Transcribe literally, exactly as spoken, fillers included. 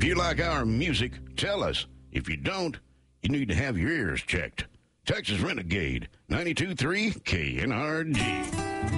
you like our music? Tell us. If you don't, you need to have your ears checked. Texas Renegade, ninety-two point three K N R G.